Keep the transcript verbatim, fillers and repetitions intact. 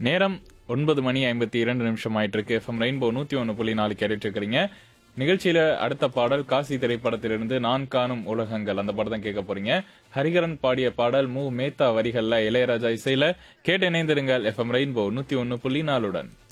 நேரம் ஒன்பது மணி ஐம்பத்தி இரண்டு நிமிஷம் ஆயிட்டு இருக்கு. எஃப்எம் ரெயின்போ நூத்தி ஒன்னு புள்ளி நாலு கேட்டுட்டு இருக்கிறீங்க. நிகழ்ச்சியில அடுத்த பாடல் காசி திரைப்படத்திலிருந்து நான் காணும் உலகங்கள், அந்த படம் கேட்க போறீங்க. ஹரிகரன் பாடிய பாடல் மு மேத்தா வரிகள்ல இளையராஜா இசையில கேட்டு இணைந்திருங்கள் எஃப்எம் ரெயின்போ நூத்தி ஒன்னு புள்ளி நாலுடன்.